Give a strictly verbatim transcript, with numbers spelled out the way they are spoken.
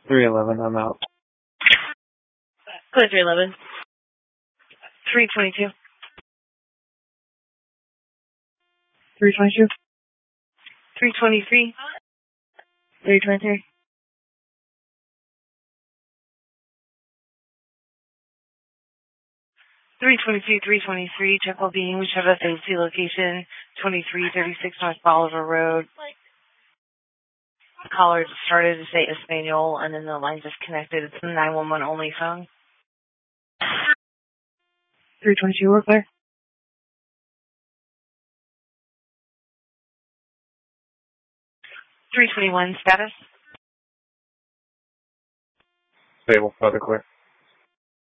three eleven, I'm out. Clear three eleven. three twenty-two. three twenty-two. three twenty-three. three twenty-three. three twenty-two, three twenty-three, Triple Beam, whichever F A C location, twenty-three thirty-six North Bolivar Road. The caller started to say Espanol, and then the line disconnected. It's a nine one one only phone. three twenty-two, we're clear. three twenty-one, status? Stable, further clear.